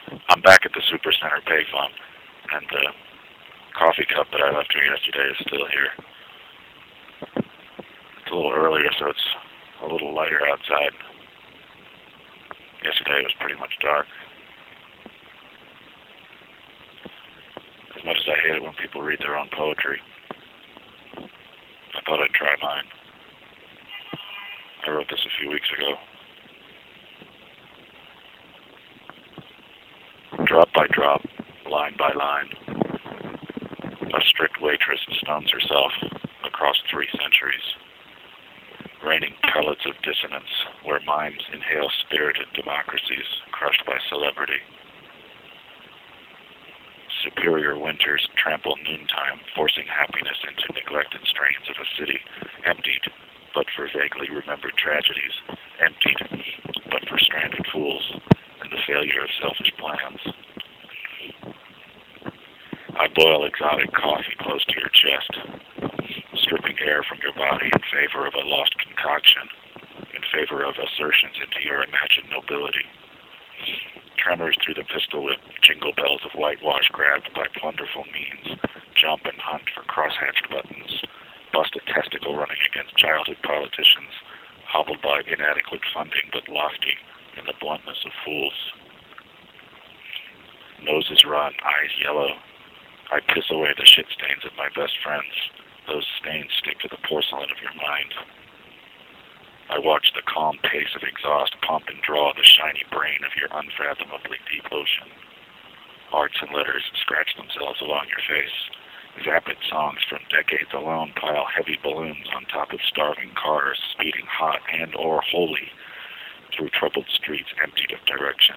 I'm back at the Supercenter payphone, and the coffee cup that I left here yesterday is still here. It's a little earlier, so it's a little lighter outside. Yesterday it was pretty much dark. As much as I hate it when people read their own poetry, I thought I'd try mine. I wrote this a few weeks ago. Drop by drop, line by line, a strict waitress stones herself across 3 centuries, raining pellets of dissonance where minds inhale spirited democracies crushed by celebrity. Superior winters trample noontime, forcing happiness into neglected strains of a city emptied but for vaguely remembered tragedies, emptied but for stranded fools and the failure of selfish plans. I boil exotic coffee close to your chest, stripping air from your body in favor of a lost concoction, in favor of assertions into your imagined nobility. Tremors through the pistol whip, jingle bells of whitewash grabbed by plunderful means, jump and hunt for cross-hatched buttons, bust a testicle running against childhood politicians, hobbled by inadequate funding but lofty in the bluntness of fools. Noses run, eyes yellow. I piss away the shit stains of my best friends. Those stains stick to the porcelain of your mind. I watch the calm pace of exhaust pump and draw the shiny brain of your unfathomably deep ocean. Arts and letters scratch themselves along your face. Vapid songs from decades alone pile heavy balloons on top of starving cars, speeding hot and or wholly through troubled streets emptied of direction.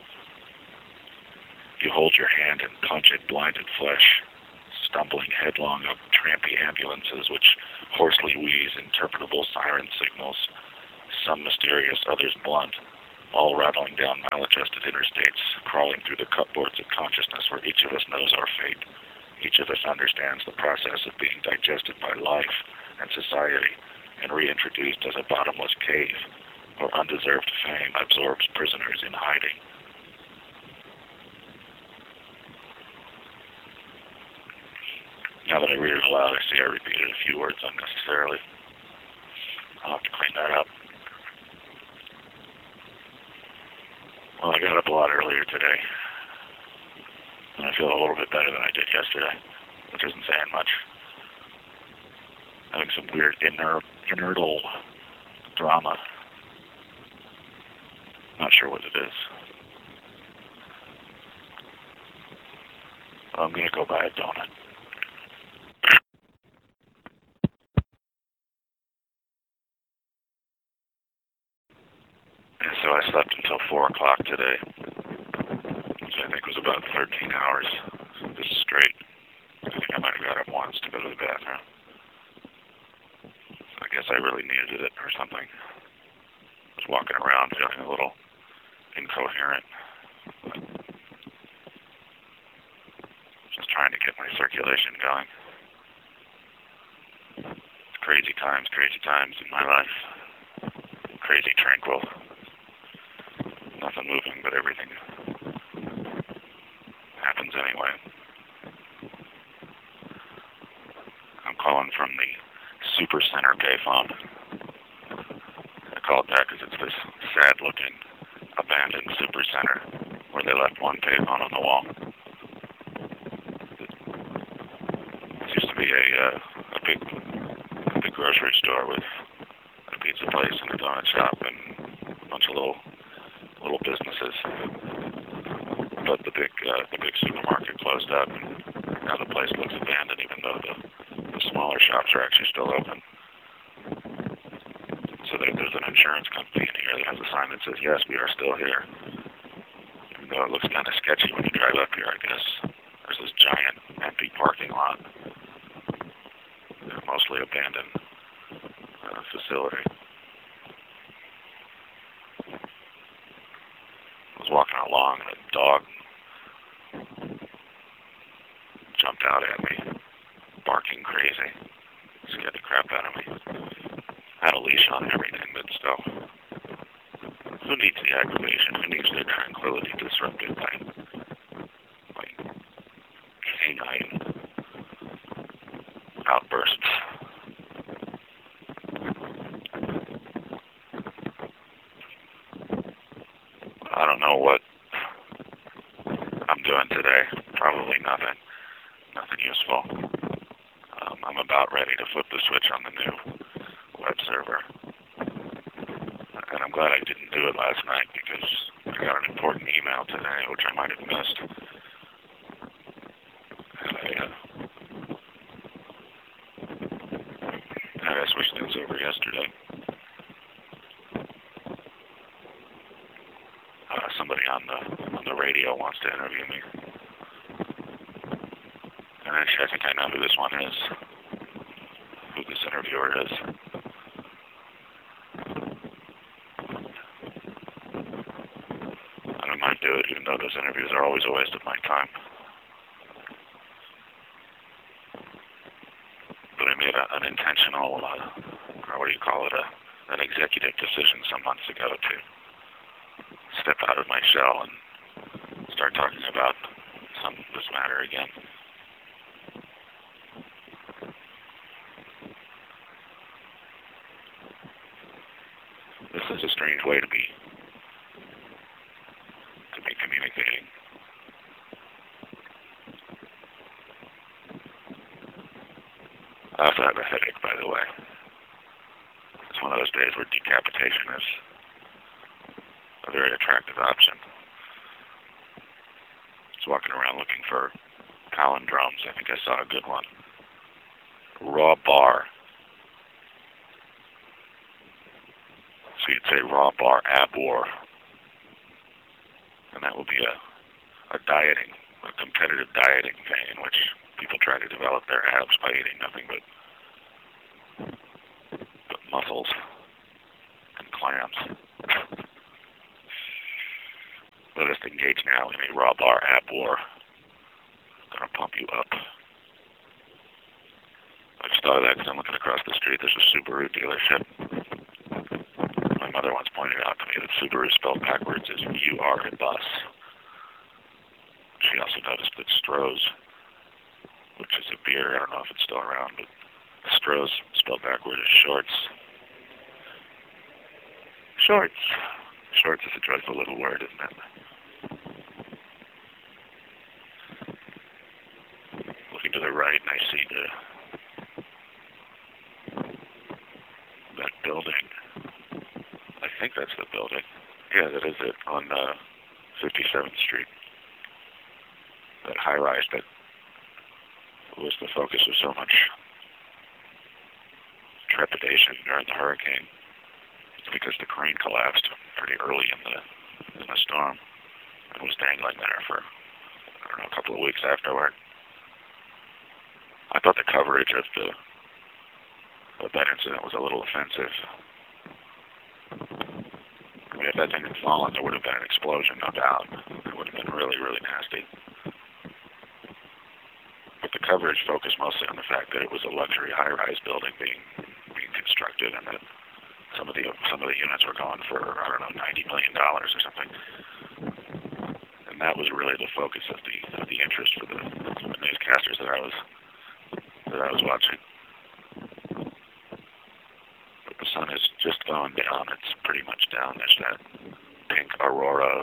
You hold your hand and punch at blinded flesh, stumbling headlong up trampy ambulances which hoarsely wheeze interpretable siren signals, some mysterious, others blunt, all rattling down maladjusted interstates, crawling through the cupboards of consciousness where each of us knows our fate. Each of us understands the process of being digested by life and society and reintroduced as a bottomless cave where undeserved fame absorbs prisoners in hiding. Now that I read it aloud, I see I repeated a few words unnecessarily. I'll have to clean that up. Well, I got up a lot earlier today, and I feel a little bit better than I did yesterday, which isn't saying much. Having some weird internal drama. Not sure what it is. Well, I'm going to go buy a donut. And so I slept until 4 o'clock today, which I think was about 13 hours just straight. I think I might have got up once to go to the bathroom. So I guess I really needed it or something. I was walking around feeling a little incoherent. Just trying to get my circulation going. Crazy times in my life. Crazy tranquil. Nothing moving, but everything happens anyway. I'm calling from the Supercenter payphone. I called back because it's this sad-looking, abandoned Supercenter where they left one payphone on the wall. It used to be a big grocery store with a pizza place and a donut shop and a bunch of little businesses, but the big supermarket closed up, and now the place looks abandoned, even though the smaller shops are actually still open. So there's an insurance company in here that has a sign that says, "Yes, we are still here." Even though it looks kind of sketchy when you drive up here, I guess. There's this giant empty parking lot, mostly abandoned facility. I was walking along and a dog jumped out at me, barking crazy, scared the crap out of me. I had a leash on and everything, but still. Who needs the aggravation? Who needs their tranquility disrupted by I don't know what I'm doing today. Probably nothing. Nothing useful. I'm about ready to flip the switch on the new web server. And I'm glad I didn't do it last night because I got an important email today, which I might have missed. And I switched things over yesterday. Somebody on the radio wants to interview me. And actually, I think I know who this one is. Who this interviewer is. And I might do it, even though those interviews are always a waste of my time. But I made an intentional, or what do you call it, an executive decision some months ago to step out of my shell and start talking about this matter again. This is a strange way to be communicating. I also have a headache, by the way. It's one of those days where decapitation is a very attractive option. Just walking around looking for palindromes. I think I saw a good one. Raw bar. So you'd say raw bar ab war. And that will be a dieting, a competitive dieting thing in which people try to develop their abs by eating nothing but mussels and clams. Let us engage now in a raw bar ab war. I'm going to pump you up. I just thought of that because I'm looking across the street. There's a Subaru dealership. My mother once pointed out to me that Subaru spelled backwards is U-R in bus. She also noticed that Stroh's, which is a beer, I don't know if it's still around, but Stroh's spelled backwards is shorts. Shorts. Shorts is a dreadful little word, isn't it? Looking to the right, and I see that building. I think that's the building. Yeah, that is it, on 57th Street. That high-rise that was the focus of so much trepidation during the hurricane. It's because the crane collapsed pretty early in the storm and was dangling there for, I don't know, a couple of weeks afterward. I thought the coverage of that incident was a little offensive. I mean, if that thing had fallen, there would have been an explosion, no doubt. It would have been really, really nasty. But the coverage focused mostly on the fact that it was a luxury high-rise building being constructed, and that some of the units were going for, I don't know, $90 million or something. And that was really the focus of the interest for the newscasters that I was watching. But the sun is just going down. It's pretty much down. There's that pink aurora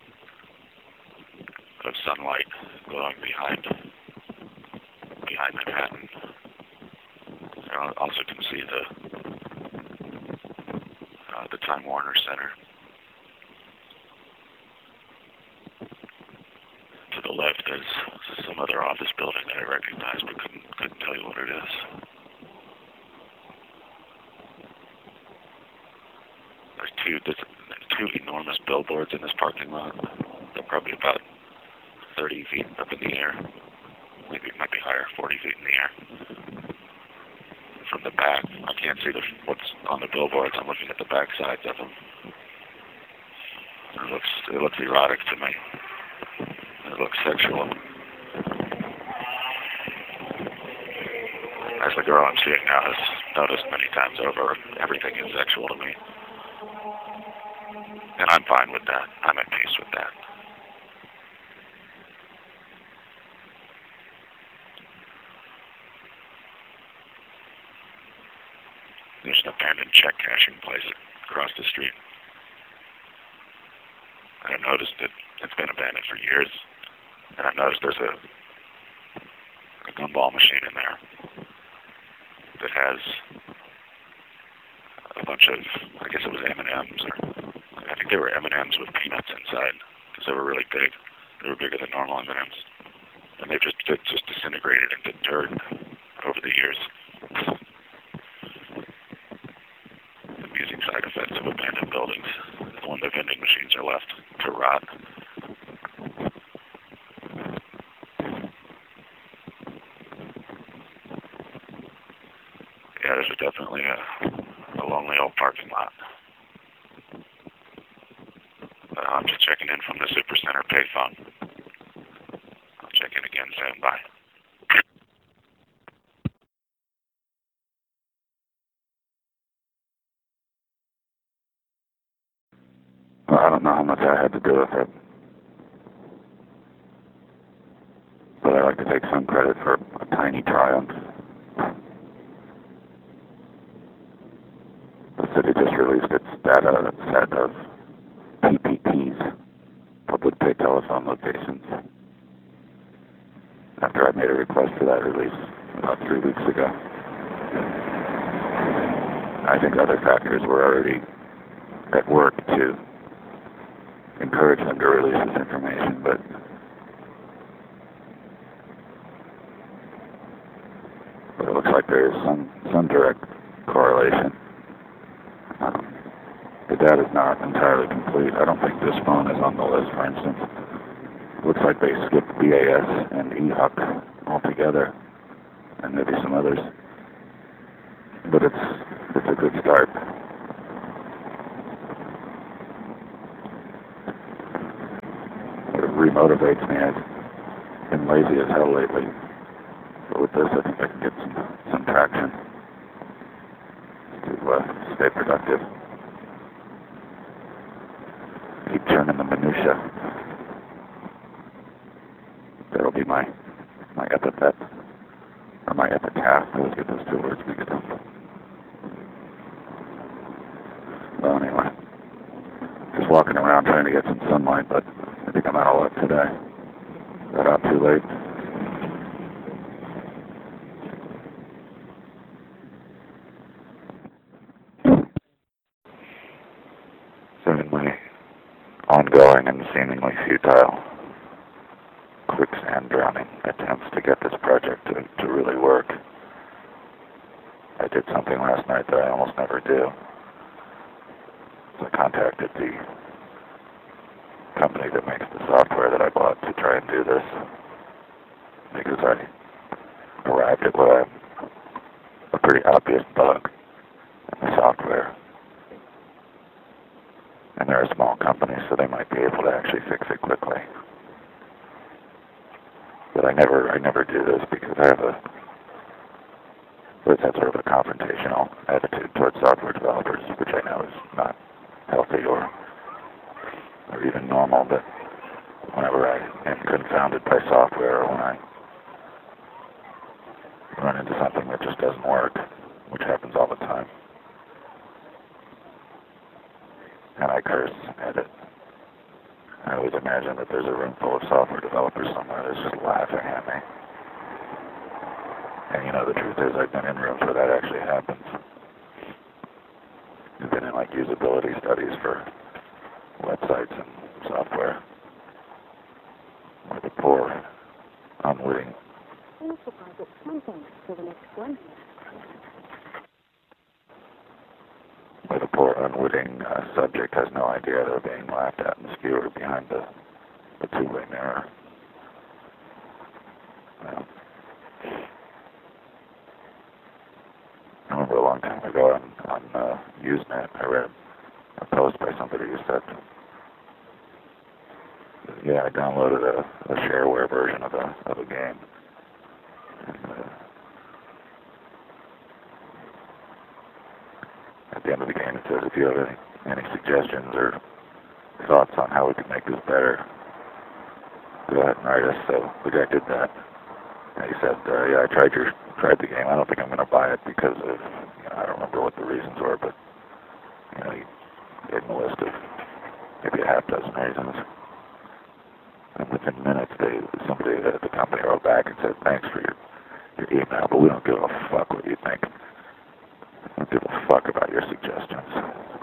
of sunlight glowing behind Manhattan. I also can see the Time Warner Center. To the left, there's some other office building that I recognize, but couldn't tell you what it is. There's two enormous billboards in this parking lot. They're probably about 30 feet up in the air. Maybe it might be higher, 40 feet in the air. From the back, I can't see what's on the billboards. I'm looking at the back sides of them. It looks erotic to me. It looks sexual. As the girl I'm seeing now has noticed many times over, everything is sexual to me. And I'm fine with that. I'm at peace with that. There's an abandoned check cashing place across the street. And I noticed that it's been abandoned for years. And I noticed there's a gumball machine in there that has a bunch of, I guess it was M&Ms, or I think they were M&Ms with peanuts inside, because they were really big. They were bigger than normal M&Ms. And they've just disintegrated into dirt over the years. Amusing side effects of abandoned buildings is when the vending machines are left to rot. Yeah, this is definitely a lonely old parking lot. I'm just checking in from the Supercenter payphone. I'll check in again soon. Bye. Well, I don't know how much I had to do with it, but I like to take some credit for a tiny triumph. The city just released its data set of PPTs, public pay telephone locations, after I made a request for that release about 3 weeks ago. I think other factors were already at work to encourage them to release this information, but it looks like there is some direct correlation. The data is not entirely complete. I don't think this phone is on the list, for instance. It looks like they skipped BAS and EHUC altogether, and maybe some others. But it's a good start. It remotivates me. I've been lazy as hell lately. But with this, I think I can get some traction to stay productive. Keep churning the minutia. That'll be my epithet, or my epitaph. I always get those two words mixed up. Well, anyway, just walking around trying to get some sunlight, but I think I'm out of luck today. Got out too late. Seemingly ongoing and seemingly futile quicksand drowning attempts to get this project to really work. I did something last night that I almost never do. So I contacted the company that makes the software that I bought to try and do this, because I arrived at what a pretty obvious bug in the software. And they're a small company, so they might be able to actually fix it quickly. But I never do this because I have sort of a confrontational attitude towards software developers, which I know is not healthy or even normal, but whenever I am confounded by software, or when I run into something that just doesn't work, which happens all the time, and I curse at it. I always imagine that there's a room full of software developers somewhere that's just laughing at me. And the truth is, I've been in rooms where that actually happens. I've been in usability studies for websites and software, where the poor, unwitting subject has no idea they're being laughed at and skewered behind the two-way mirror. I remember a long time ago on Usenet, I read a post by somebody who said, yeah, I downloaded a shareware version of a game. And, at the end of the game, it says, if you have any suggestions or thoughts on how we can make this better, go ahead and write us. So the guy did that. And he said, yeah, I tried the game. I don't think I'm going to buy it because of, I don't remember what the reasons were, but, he gave him a list of maybe a half dozen reasons. And within minutes, somebody at the company wrote back and said, thanks for your email, but we don't give a fuck what you think. We don't give a fuck about your suggestions.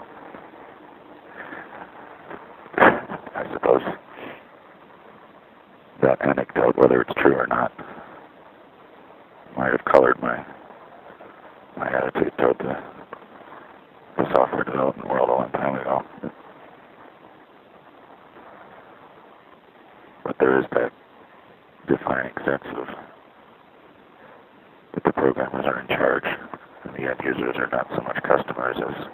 I suppose that anecdote, whether it's true or not, might have colored my attitude toward the software development world a long time ago. But there is that defining sense of that the programmers are in charge and the end users are not so much customers as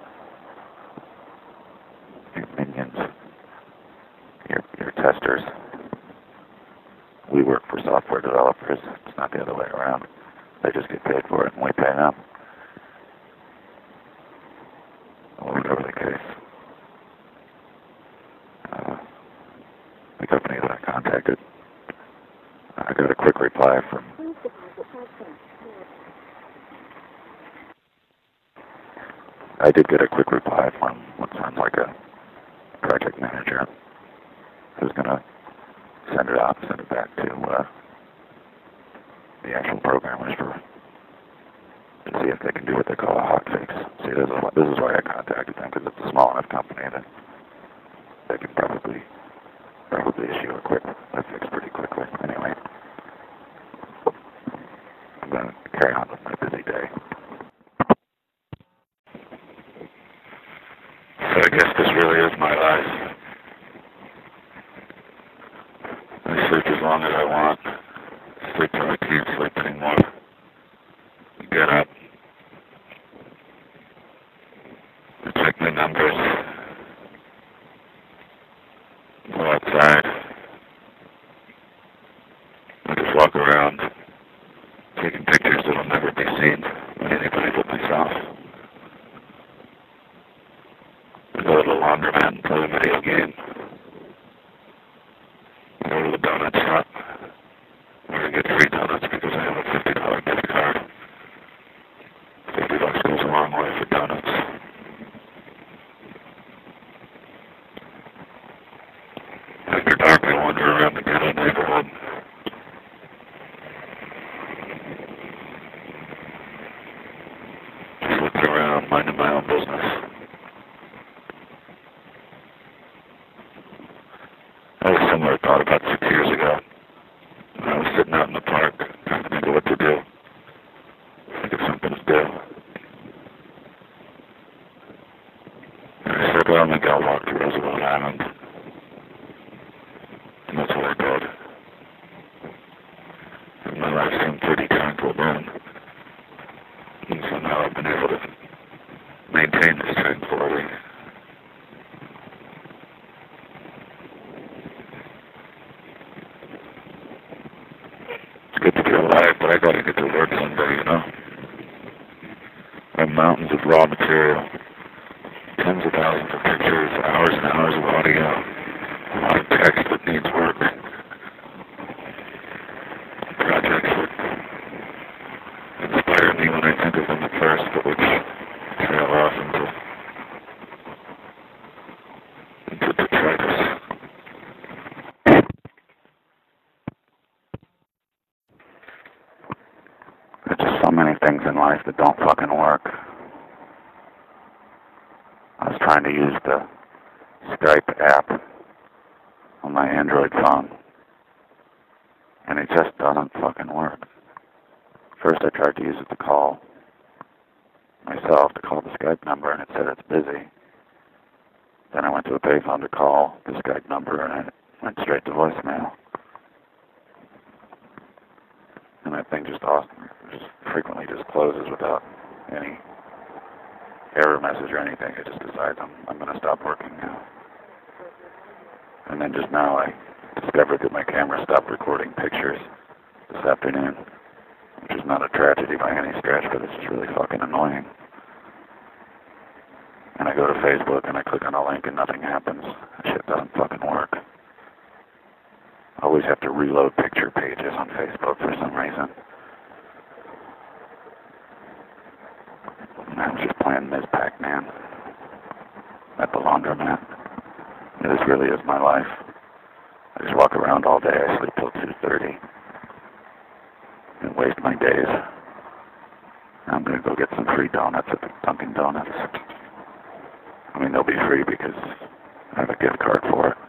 your minions, your testers. We work for software developers. It's not the other way around. They just get paid for it and we pay them. Or whatever the case. The company that I contacted, I got a quick reply from I did get a quick reply from what sounds like a project manager who's going to send it out and send it back to the actual programmers to see if they can do what they call a hotfix. See, this is why I contacted them, because it's a small enough company that they can probably issue a fix pretty quickly. Anyway, I'm going to carry on with my busy day. So I guess this really is my life. I sleep as long as I want. Sleep till I can't sleep anymore. Get up. I check my numbers. Go outside. I just walk around, taking pictures that'll never be seen by anybody but myself. I go to the laundromat and play a video game. I go to the donut shop where I get free donuts because I have a $50 gift card. $50 goes a long way for donuts. After dark, I wander around the ghetto neighborhood. Just looking around, minding my own business. I had a similar thought about 6 years ago. I was sitting out in the park, trying to think of what to do. Think of something to do. And I said, well, maybe I'll walk to Roosevelt Island. And that's what I did. And my life seemed pretty tranquil then. And somehow I've been able to maintain this tranquility. It's good to be alive, but I gotta get to work someday, you know? I have mountains of raw material. Tens of thousands of pictures, hours and hours of audio, a lot of text that needs work, projects that inspire me when I think of them at first, but which trail off into detritus. There's just so many things in life that don't fucking work. I was trying to use the Skype app on my Android phone, and it just doesn't fucking work. First I tried to use it to call myself, to call the Skype number, and it said it's busy. Then I went to a payphone to call the Skype number, and it went straight to voicemail. And that thing just frequently just closes without any error message or anything. It just decides I'm going to stop working now. And then just now I discovered that my camera stopped recording pictures this afternoon, which is not a tragedy by any stretch, but it's just really fucking annoying. And I go to Facebook and I click on a link and nothing happens. That shit doesn't fucking work. I always have to reload picture pages on Facebook for some reason. And I was just playing Ms. Pac-Man at the laundromat. This really is my life. I just walk around all day. I sleep till 2:30 and waste my days. I'm going to go get some free donuts at the Dunkin' Donuts. I mean, they'll be free because I have a gift card for it.